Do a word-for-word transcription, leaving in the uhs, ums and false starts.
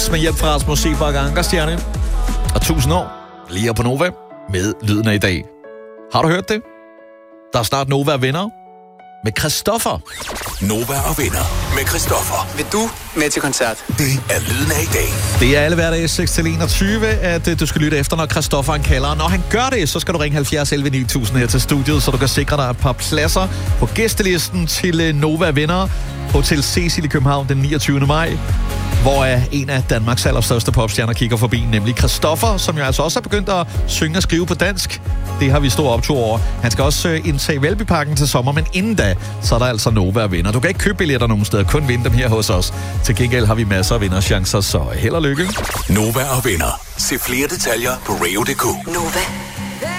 med hjælp fra Rasmus Seebach og Ankerstjerne. Og tusind år lige her på Nova med lyden af i dag. Har du hørt det? Der er snart Nova og venner med Christoffer. Nova og venner med Christoffer. Vil du med til koncert? Det er lyden af i dag. Det er alle hverdage seks til enogtyve, at du skal lytte efter, når Christoffer han kalder. Når han gør det, så skal du ringe halvfjerds elleve ni tusind her til studiet, så du kan sikre dig et par pladser på gæstelisten til Nova og venner. Hotel Cecil i København den niogtyvende maj. Hvor en af Danmarks allerstørste popstjerner kigger forbi, nemlig Christoffer, som jo altså også er begyndt at synge og skrive på dansk. Det har vi stor optur over. Han skal også indtage Valbyparken til sommer, men inden da, så er der altså Nova og venner. Du kan ikke købe billetter nogen steder, kun vinde dem her hos os. Til gengæld har vi masser af vinderchancer, så held og lykke. Nova og venner. Se flere detaljer på radio punktum d k. Nova.